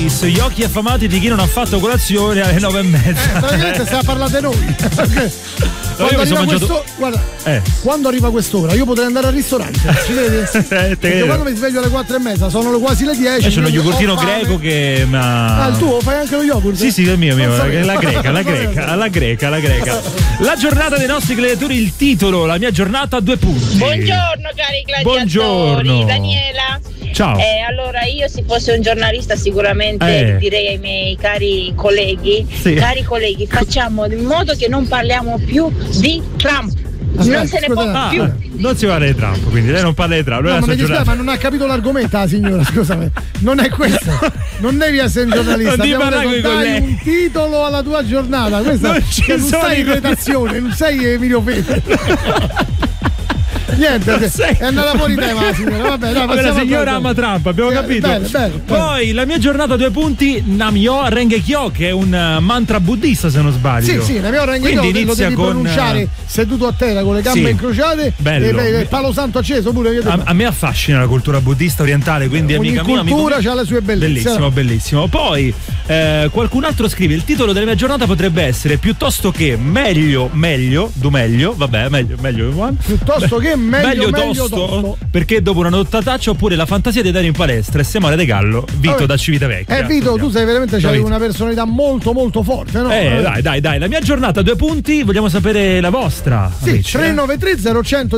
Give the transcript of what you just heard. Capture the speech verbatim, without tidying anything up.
bis, gli occhi affamati di chi non ha fatto colazione alle nove e mezza. Eh, praticamente stiamo parlando noi. Quando arriva, mangiato... questo, guarda, eh. quando arriva quest'ora io potrei andare al ristorante, ci vedi? eh, Perché quando mi sveglio alle quattro e mezza sono quasi le dieci. Eh, c'è lo yogurtino greco che ma... Ah, il tuo fai anche lo yogurt? Sì, sì, è mio, mio, la greca, la greca, la greca, la greca. La giornata dei nostri gladiatori, il titolo, la mia giornata a due punti. Buongiorno cari gladiatori. Buongiorno. Daniela. Ciao. Eh, allora io se fossi un giornalista sicuramente eh. direi ai miei cari colleghi, sì. cari colleghi, facciamo in modo che non parliamo più di Trump. Aspetta, non se ne scusa, può ah, più. Non si parla di Trump, quindi lei non parla di Trump. No, ma, mi dispiace, ma non ha capito l'argomento, la signora, scusami. Non è questo. Non devi essere un giornalista. Non ti Abbiamo parla detto, con dai lei. un titolo alla tua giornata. Questa Non ci che non sono sei in i- redazione, non sei Emilio Fede. Niente, sei- è andata fuori tema la signora. Vabbè, dai, Vabbè, la passiamo signora a- ama Trump, abbiamo Eh, capito. bene, bene, bene. Poi la mia giornata a due punti, Namyo Rengekyo, che è un uh, mantra buddista se non sbaglio. Sì, sì, la mia ora Quindi lo inizia devi con, pronunciare uh, seduto a terra con le gambe sì. incrociate. Bello. E il palo santo acceso pure. Che A, a me affascina la cultura buddista orientale, quindi ogni amica mia. cultura amico... ha le sue bellezze. Bellissimo, bellissimo. Poi eh, qualcun altro scrive: il titolo della mia giornata potrebbe essere piuttosto che meglio, meglio, do meglio, vabbè, meglio, meglio, one. Piuttosto che meglio, meglio tosto, tosto. perché dopo una nottata oppure la fantasia di andare in palestra e se male de gallo, Vito Vabbè. da Civitavecchia. Eh Vito, tu sei veramente c'hai Capito? una personalità molto molto forte, no? Eh, dai, dai, dai, la mia giornata a due punti, vogliamo sapere la vostra. Sì, amici, tre eh? nove tre zero uno zero